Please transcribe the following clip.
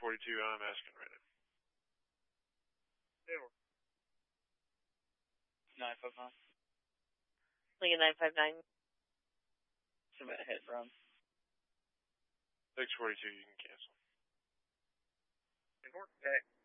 I'm asking right now. 959. Lincoln 959. Submit a hit from. 642, you can cancel. Report back.